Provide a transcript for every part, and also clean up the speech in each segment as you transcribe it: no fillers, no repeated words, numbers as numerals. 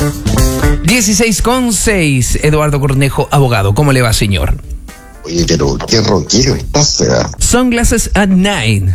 16:06, Eduardo Cornejo, abogado. ¿Cómo le va, señor? Oye, pero qué rockero estás, ¿verdad? Sunglasses at Night.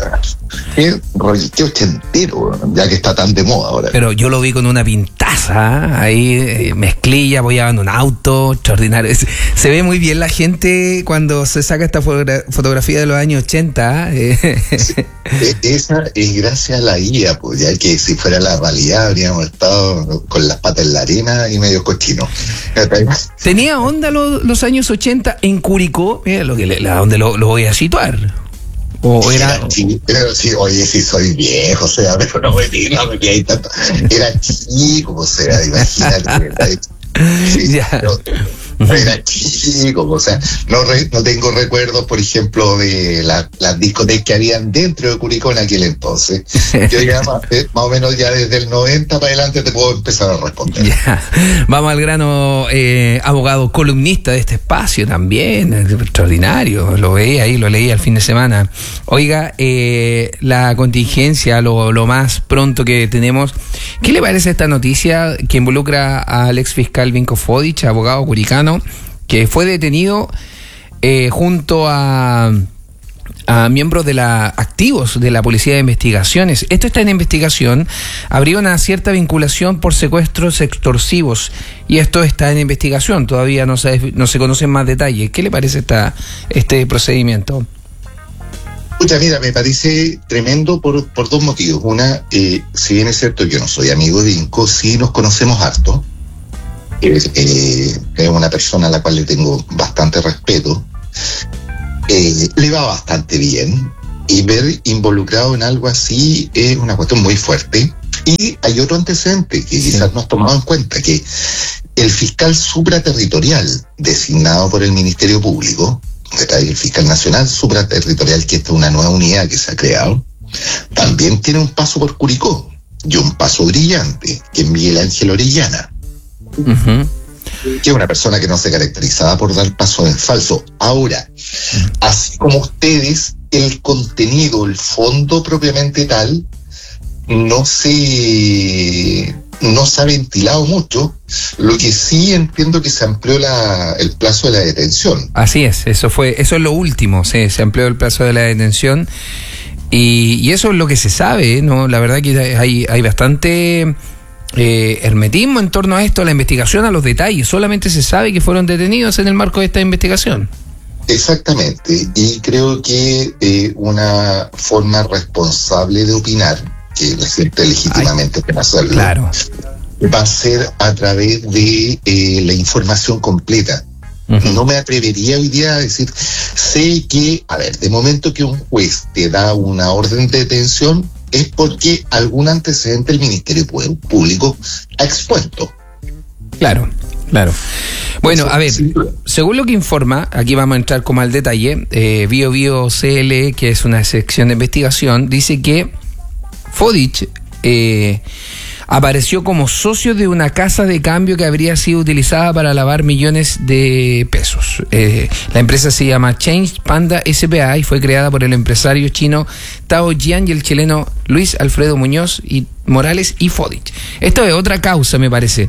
Qué ochentero, ya que está tan de moda ahora. Pero yo lo vi con una pintaza, ahí mezclilla, apoyaba en un auto, extraordinario. Se ve muy bien la gente cuando se saca esta fotografía de los años 80. Esa es gracias a la IA, pues, ya que si fuera la realidad habríamos estado con las patas en la arena y medio cochino. Tenía onda los años 80 en Curicó, mira donde lo voy a situar. ¿O era? Sí, oye, sí soy viejo, o sea, pero no me ahí tanto. Era chico, o sea, imagínate. Sí, ya. Era chico, o sea, no tengo recuerdos, por ejemplo, de las discotecas que habían dentro de Curicó en aquel entonces. Yo ya más o menos ya desde el 90 para adelante te puedo empezar a responder. Ya. Vamos al grano, abogado, columnista de este espacio también, extraordinario, lo veía ahí, lo leí el fin de semana. Oiga, la contingencia, lo más pronto que tenemos, ¿qué le parece esta noticia que involucra al ex fiscal Vinko Fodic, abogado curicano, que fue detenido junto a miembros activos de la Policía de Investigaciones? Esto está en investigación. Habría una cierta vinculación por secuestros extorsivos y esto está en investigación. Todavía no se conocen más detalles. ¿Qué le parece este procedimiento? Escucha, mira, me parece tremendo por dos motivos. Una, si bien es cierto que yo no soy amigo de Vinko, sí nos conocemos harto. Es una persona a la cual le tengo bastante respeto. Le va bastante bien, y ver involucrado en algo así es una cuestión muy fuerte. Y hay otro antecedente que quizás no has tomado en cuenta, que el fiscal supraterritorial designado por el Ministerio Público, el fiscal nacional supraterritorial, que esta es una nueva unidad que se ha creado, también tiene un paso por Curicó, y un paso brillante, que es Miguel Ángel Orellana. Uh-huh. Que es una persona que no se caracterizaba por dar pasos en falso. Ahora, así como ustedes, el contenido, el fondo propiamente tal, no se ha ventilado mucho. Lo que sí entiendo que se amplió el plazo de la detención. Así es, eso es lo último, se amplió el plazo de la detención y eso es lo que se sabe, ¿no? La verdad que hay bastante hermetismo en torno a esto, a la investigación, a los detalles. Solamente se sabe que fueron detenidos en el marco de esta investigación. Exactamente, y creo que una forma responsable de opinar, que la gente legítimamente puede hacerlo, claro, va a ser a través de la información completa. Uh-huh. No me atrevería hoy día a decir, sé que, de momento que un juez te da una orden de detención, es porque algún antecedente el Ministerio Público ha expuesto. Claro. Bueno, a ver, según lo que informa, aquí vamos a entrar como al detalle, Bio CL, que es una sección de investigación, dice que Fodic apareció como socio de una casa de cambio que habría sido utilizada para lavar millones de pesos. La empresa se llama Change Panda S.p.A. y fue creada por el empresario chino Tao Jian y el chileno Luis Alfredo Muñoz y Morales y Fodic. Esto es otra causa, me parece.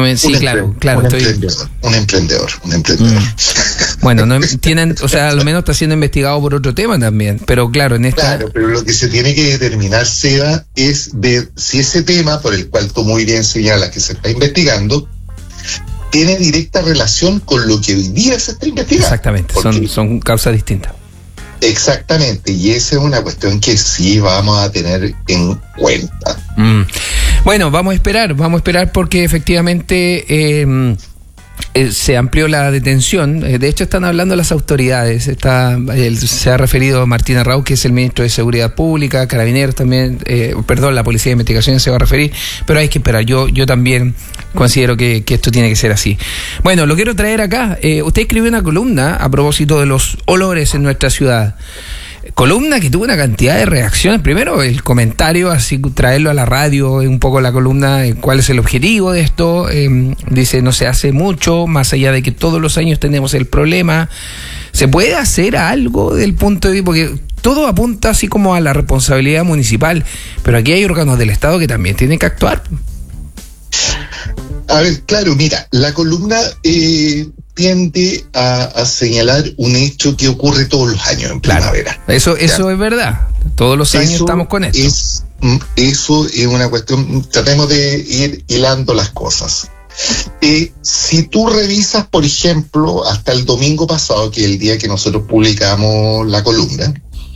Un emprendedor. Bueno, no tienen, o sea, a lo menos está siendo investigado por otro tema también, pero claro, Claro, pero lo que se tiene que determinar, Seba, es ver si ese tema, por el cual tú muy bien señalas que se está investigando, tiene directa relación con lo que hoy día se está investigando. Exactamente, son causas distintas. Exactamente, y esa es una cuestión que sí vamos a tener en cuenta. Bueno, vamos a esperar porque efectivamente se amplió la detención. De hecho, están hablando las autoridades. Se ha referido Martín Arrau, que es el ministro de Seguridad Pública, Carabineros también, la Policía de Investigaciones se va a referir, pero hay que esperar. Yo también considero que esto tiene que ser así. Bueno, lo quiero traer acá. Usted escribió una columna a propósito de los olores en nuestra ciudad. Columna que tuvo una cantidad de reacciones. Primero el comentario, así traerlo a la radio, un poco la columna, cuál es el objetivo de esto. Dice, no se hace mucho, más allá de que todos los años tenemos el problema. ¿Se puede hacer algo del punto de vista? Porque todo apunta así como a la responsabilidad municipal, pero aquí hay órganos del Estado que también tienen que actuar. A ver, claro, mira, la columna tiende a señalar un hecho que ocurre todos los años en primavera. Eso es verdad. Todos los años estamos con esto. Eso es una cuestión, tratemos de ir hilando las cosas. Si tú revisas, por ejemplo, hasta el domingo pasado, que es el día que nosotros publicamos la columna,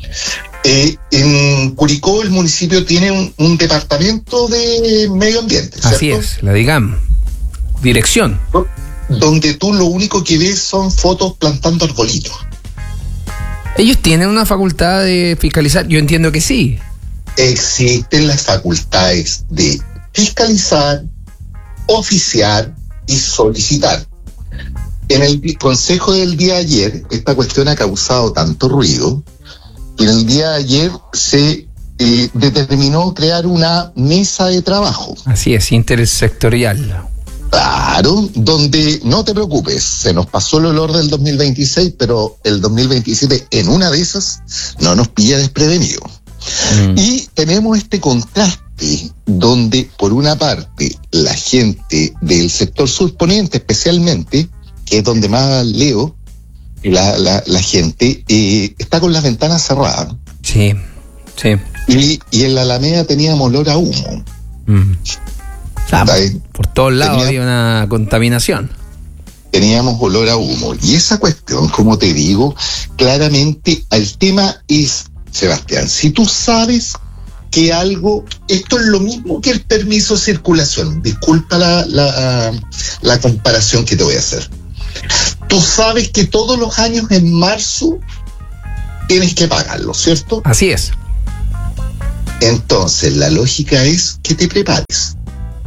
en Curicó el municipio tiene un departamento de medio ambiente, ¿cierto? Así es, la DIGAM. Dirección. Donde tú lo único que ves son fotos plantando arbolitos. ¿Ellos tienen una facultad de fiscalizar? Yo entiendo que sí. Existen las facultades de fiscalizar, oficiar y solicitar. En el consejo del día de ayer, esta cuestión ha causado tanto ruido, que en el día de ayer se determinó crear una mesa de trabajo. Así es, intersectorial. Claro, donde no te preocupes, se nos pasó el olor del 2026, pero el 2027 en una de esas no nos pilla desprevenido. Y tenemos este contraste donde por una parte la gente del sector surponiente especialmente, que es donde más leo, la gente está con las ventanas cerradas. Sí. Y en la Alameda teníamos olor a humo. Por todos lados había una contaminación. Teníamos olor a humo. Y esa cuestión, como te digo, claramente el tema es, Sebastián, si tú sabes que algo, esto es lo mismo que el permiso de circulación, disculpa la comparación que te voy a hacer. Tú sabes que todos los años en marzo tienes que pagarlo, ¿cierto? Así es. Entonces la lógica es que te prepares.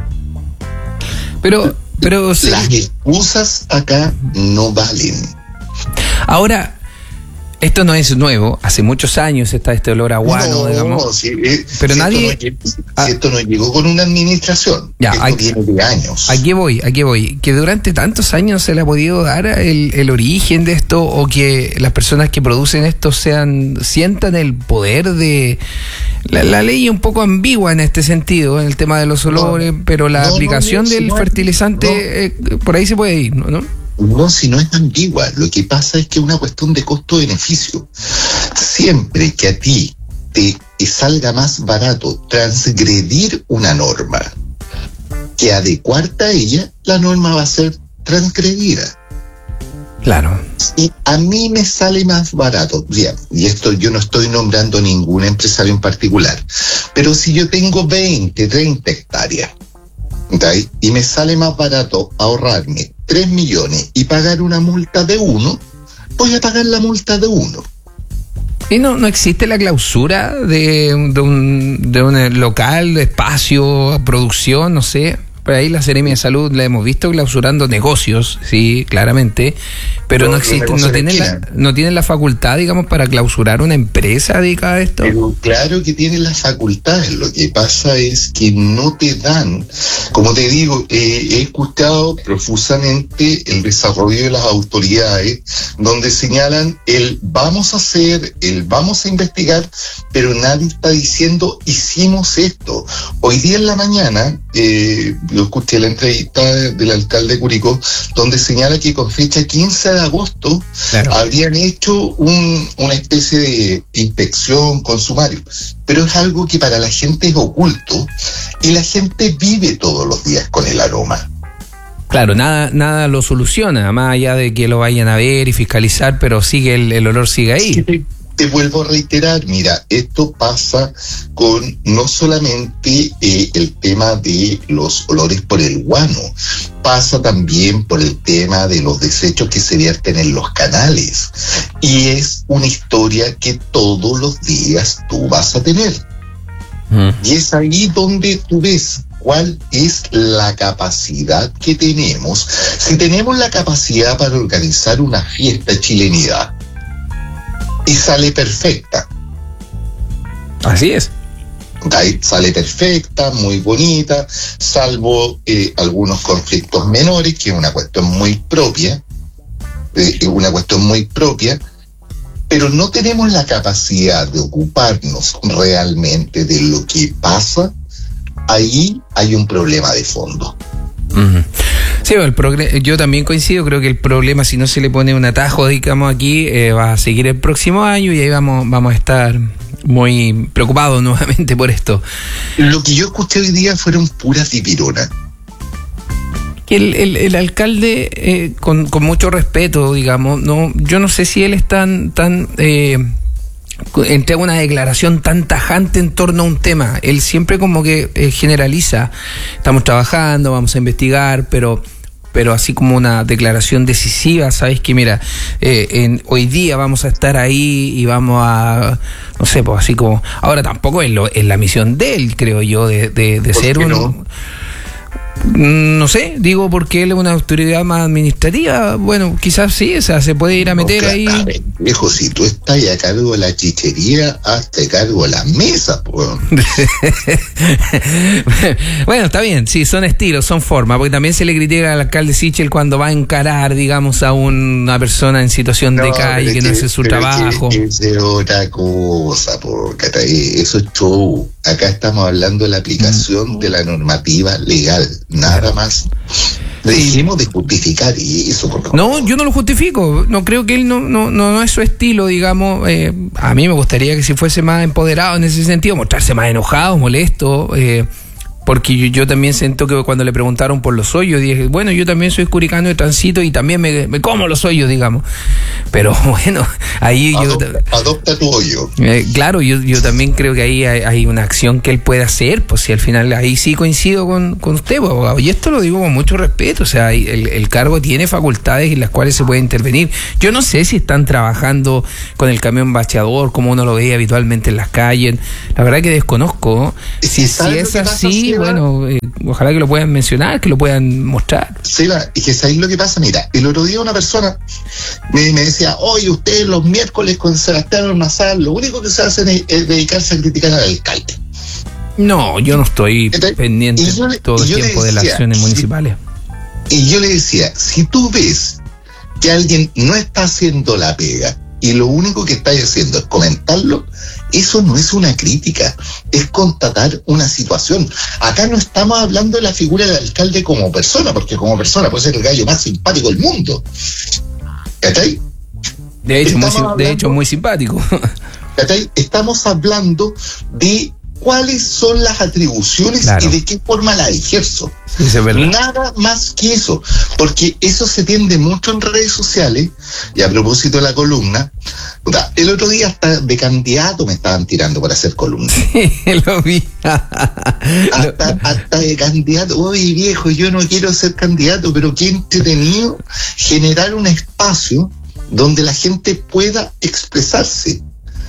Pero sí. Las excusas acá no valen. Ahora, esto no es nuevo, hace muchos años está este olor a guano, digamos. Sí, pero nadie... Esto no llegó con una administración, esto viene de años. Aquí voy. Que durante tantos años se le ha podido dar el origen de esto, o que las personas que producen esto sientan el poder de... La ley es un poco ambigua en este sentido, en el tema de los olores, pero la aplicación del fertilizante, por ahí se puede ir, ¿no? No, si no es ambigua, lo que pasa es que es una cuestión de costo-beneficio. Siempre que a ti te salga más barato transgredir una norma que adecuarte a ella, la norma va a ser transgredida. Claro. Y a mí me sale más barato, y esto yo no estoy nombrando ningún empresario en particular, pero si yo tengo 20, 30 hectáreas, ¿okay? Y me sale más barato ahorrarme 3 millones y pagar una multa de 1, voy a pagar la multa de 1. ¿Y no existe la clausura de un local, de espacio, producción, no sé? Por ahí la Seremi de Salud la hemos visto clausurando negocios, sí, claramente, pero no existe, no tienen la facultad, digamos, para clausurar una empresa dedicada a esto. Pero claro que tienen las facultades, lo que pasa es que no te dan, como te digo, he escuchado profusamente el desarrollo de las autoridades, donde señalan vamos a hacer, vamos a investigar, pero nadie está diciendo hicimos esto. Hoy día en la mañana, yo escuché la entrevista del alcalde de Curicó, donde señala que con fecha 15 de agosto habrían hecho una especie de inspección con sumario, pero es algo que para la gente es oculto y la gente vive todos los días con el aroma. Claro, nada lo soluciona, más allá de que lo vayan a ver y fiscalizar, pero sigue el olor sigue ahí. Sí, te vuelvo a reiterar, mira, esto pasa con no solamente el tema de los olores por el guano, pasa también por el tema de los desechos que se vierten en los canales. Y es una historia que todos los días tú vas a tener. Y es ahí donde tú ves cuál es la capacidad que tenemos. Si tenemos la capacidad para organizar una fiesta de chilenidad, y sale perfecta. Así es. Ahí sale perfecta, muy bonita, salvo algunos conflictos menores, que es una cuestión muy propia, pero no tenemos la capacidad de ocuparnos realmente de lo que pasa. Ahí hay un problema de fondo. Sí, yo también coincido, creo que el problema, si no se le pone un atajo, digamos, aquí, va a seguir el próximo año y ahí vamos a estar muy preocupados nuevamente por esto. Lo que yo escuché hoy día fueron puras dipironas. El alcalde, con mucho respeto, digamos, yo no sé si él es tan entrega una declaración tan tajante en torno a un tema. Él siempre como que generaliza, estamos trabajando, vamos a investigar, pero así como una declaración decisiva, sabes que mira, hoy día vamos a estar ahí y vamos a, no sé, pues así como, ahora tampoco es la misión de él, creo yo, de ser un... No sé, digo, porque él es una autoridad más administrativa. Bueno, quizás sí, o sea, se puede ir a meter ahí. A ver, viejo, si tú estás a cargo de la chichería, hazte cargo de las mesas, pues. Bueno, está bien, sí, son estilos, son formas, porque también se le critica al alcalde Sichel cuando va a encarar, digamos, a una persona en situación de calle que no hace su trabajo. Es otra cosa, porque eso es show. Acá estamos hablando de la aplicación de la normativa legal, nada más. Dejemos de justificar eso, por favor. No, yo no lo justifico. No creo que él no es su estilo, digamos. A mí me gustaría que si fuese más empoderado en ese sentido, mostrarse más enojado, molesto. Porque yo también siento que cuando le preguntaron por los hoyos, dije, bueno, yo también soy curicano de tránsito y también me como los hoyos, digamos. Pero bueno, ahí adopta tu hoyo. Claro, yo también creo que ahí hay una acción que él puede hacer, pues si al final ahí sí coincido con usted, abogado. Y esto lo digo con mucho respeto, o sea, el cargo tiene facultades en las cuales se puede intervenir. Yo no sé si están trabajando con el camión bacheador, como uno lo veía habitualmente en las calles. La verdad que desconozco. Si es así, bueno, ojalá que lo puedan mencionar, que lo puedan mostrar. Seba, y que sabéis lo que pasa, mira, el otro día una persona me decía, oye, ustedes los miércoles con Sebastián Ormazal, lo único que se hacen es dedicarse a criticar al alcalde. No, yo no estoy pendiente todo el tiempo de las acciones municipales. Y yo le decía, si tú ves que alguien no está haciendo la pega y lo único que está haciendo es comentarlo, eso no es una crítica, es constatar una situación. Acá no estamos hablando de la figura del alcalde como persona, porque como persona puede ser el gallo más simpático del mundo. ¿Cachai? De hecho, muy simpático. ¿Cachai? Estamos hablando de cuáles son las atribuciones, claro, y de qué forma la ejerzo. Sí, es verdad. Nada más que eso, porque eso se tiende mucho en redes sociales. Y a propósito de la columna, el otro día hasta de candidato me estaban tirando para hacer columna. Sí, lo vi. hasta de candidato. Oye, viejo, yo no quiero ser candidato, pero qué entretenido generar un espacio donde la gente pueda expresarse.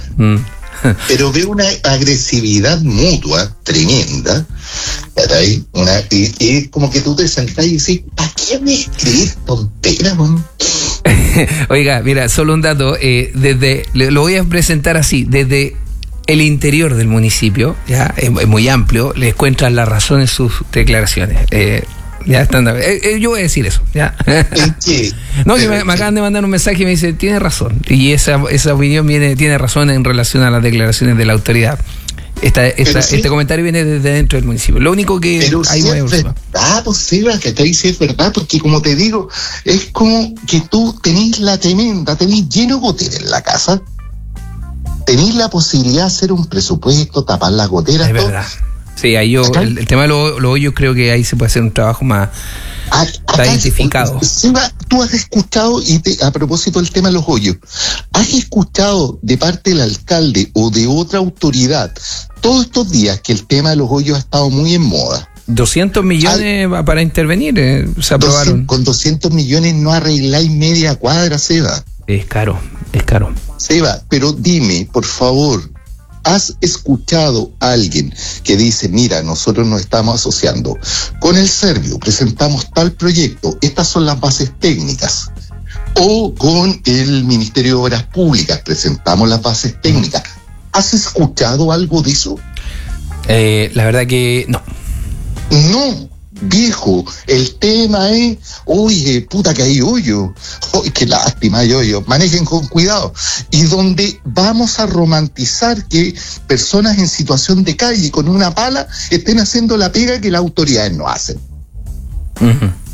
Pero veo una agresividad mutua tremenda, ¿verdad? Y es como que tú te sentás y dices, ¿para qué me escribir tonteras, man? Oiga, mira, solo un dato, lo voy a presentar así, desde el interior del municipio, ya es muy amplio, le encuentran la razón en sus declaraciones. Ya están. Yo voy a decir eso, ¿ya? ¿En qué? No, que me acaban de mandar un mensaje y me dice, tiene razón. Y esa opinión tiene razón en relación a las declaraciones de la autoridad. Este comentario viene desde dentro del municipio. Lo único que pero hay si es verdad, pues Seba, que te dice es verdad, porque como te digo, es como que tú tenés tenés lleno de goteras en la casa, tenés la posibilidad de hacer un presupuesto, tapar las goteras. Es verdad. Sí, ahí el tema de los hoyos, creo que ahí se puede hacer un trabajo más identificado. Seba, tú has escuchado, a propósito del tema de los hoyos, ¿has escuchado de parte del alcalde o de otra autoridad todos estos días que el tema de los hoyos ha estado muy en moda? 200 millones para intervenir, se aprobaron. Con 200 millones no arregláis media cuadra, Seba. Es caro. Seba, pero dime, por favor, ¿has escuchado a alguien que dice, mira, nosotros nos estamos asociando con el Servio, presentamos tal proyecto, estas son las bases técnicas? O con el Ministerio de Obras Públicas, presentamos las bases técnicas. ¿Has escuchado algo de eso? La verdad que no. No, viejo, el tema es, oye, puta que hay hoyo, oye, qué lástima hay hoyo, manejen con cuidado, y donde vamos a romantizar que personas en situación de calle con una pala estén haciendo la pega que las autoridades no hacen. Uh-huh.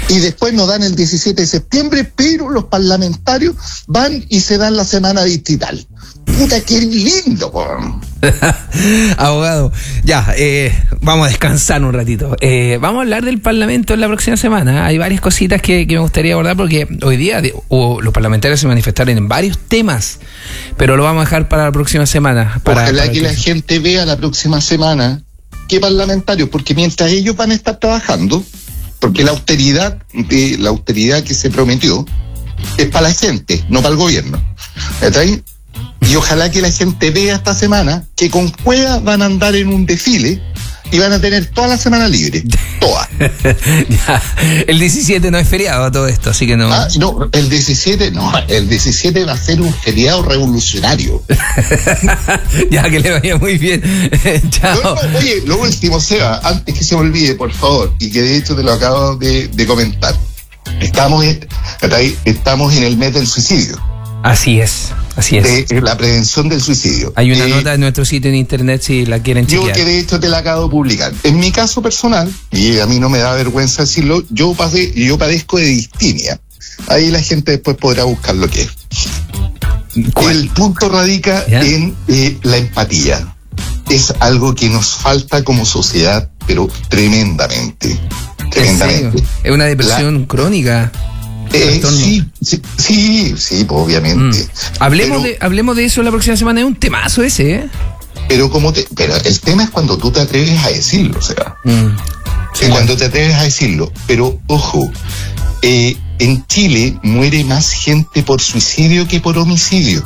y después nos dan el 17 de septiembre, pero los parlamentarios van y se dan la semana distrital. Puta, qué lindo, po. Abogado, ya, vamos a descansar un ratito. Vamos a hablar del Parlamento en la próxima semana. Hay varias cositas que me gustaría abordar porque hoy día los parlamentarios se manifestaron en varios temas, pero lo vamos a dejar para la próxima semana. Ojalá que la gente vea la próxima semana qué parlamentarios, porque mientras ellos van a estar trabajando, porque la austeridad que se prometió es para la gente, no para el gobierno. ¿Está ahí? Y ojalá que la gente vea esta semana que con Cueva van a andar en un desfile y van a tener toda la semana libre. Toda. Ya, el 17 no es feriado a todo esto, así que no. No, el 17 va a ser un feriado revolucionario. Ya, que le vaya muy bien. Chao. No, oye, lo último, Seba, antes que se me olvide, por favor, y que de hecho te lo acabo de comentar. Estamos en el mes del suicidio. Así es. De la prevención del suicidio. Hay una nota en nuestro sitio en internet si la quieren chequear. Yo que de hecho te la acabo de publicar. En mi caso personal, y a mí no me da vergüenza decirlo, yo padezco de distimia. Ahí la gente después podrá buscar lo que es. ¿Cuál? El punto radica en la empatía. Es algo que nos falta como sociedad, pero tremendamente. Tremendamente. Es una depresión crónica. Sí, pues obviamente. Hablemos de eso la próxima semana, es un temazo ese, ¿eh? Pero el tema es cuando tú te atreves a decirlo, o sea. Cuando te atreves a decirlo. Pero ojo, en Chile muere más gente por suicidio que por homicidio.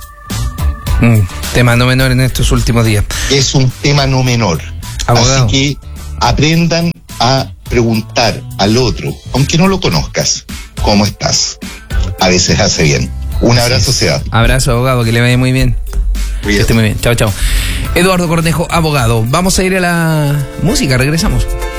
Tema no menor en estos últimos días. Es un tema no menor. Abogado. Así que aprendan a preguntar al otro, aunque no lo conozcas, ¿cómo estás? A veces hace bien. Un abrazo, Seba. Abrazo, abogado, que le vaya muy bien. Que esté muy bien. Chao, chao. Eduardo Cornejo, abogado. Vamos a ir a la música, regresamos.